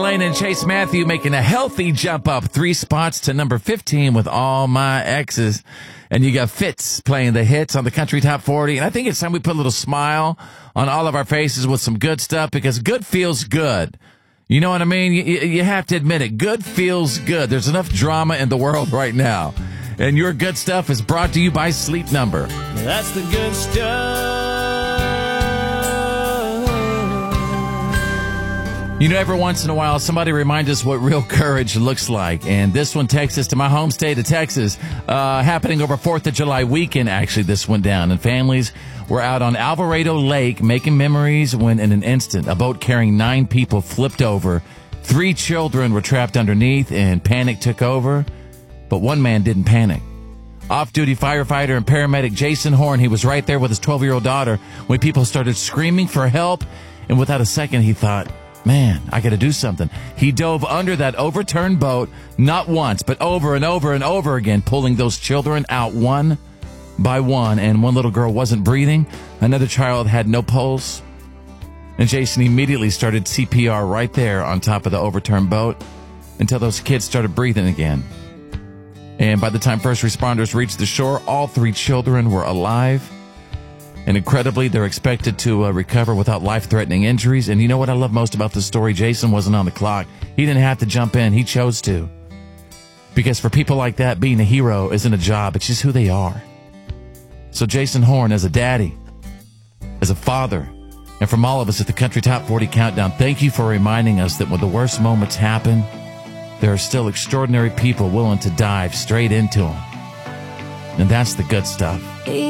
Lane and Chase Matthew making a healthy jump up 3 spots to number 15 with All My Exes. And you got Fitz playing the hits on the Country Top 40. And I think it's time we put a little smile on all of our faces with some good stuff, because good feels good. You know what I mean? You have to admit it. Good feels good. There's enough drama in the world right now. And your good stuff is brought to you by Sleep Number. That's the good stuff. You know, every once in a while, somebody reminds us what real courage looks like. And this one takes us to my home state of Texas, happening over 4th of July weekend. Actually, this went down. And families were out on Alvarado Lake making memories when, in an instant, a boat carrying 9 people flipped over. 3 children were trapped underneath, and panic took over. But one man didn't panic. Off-duty firefighter and paramedic Jason Horn, he was right there with his 12-year-old daughter when people started screaming for help. And without a second, he thought, man, I got to do something. He dove under that overturned boat, not once, but over and over and over again, pulling those children out one by one. And one little girl wasn't breathing. Another child had no pulse. And Jason immediately started CPR right there on top of the overturned boat until those kids started breathing again. And by the time first responders reached the shore, all 3 children were alive. And incredibly, they're expected to recover without life-threatening injuries. And you know what I love most about this story? Jason wasn't on the clock. He didn't have to jump in. He chose to. Because for people like that, being a hero isn't a job. It's just who they are. So Jason Horn, as a daddy, as a father, and from all of us at the Country Top 40 Countdown, thank you for reminding us that when the worst moments happen, there are still extraordinary people willing to dive straight into them. And that's the good stuff.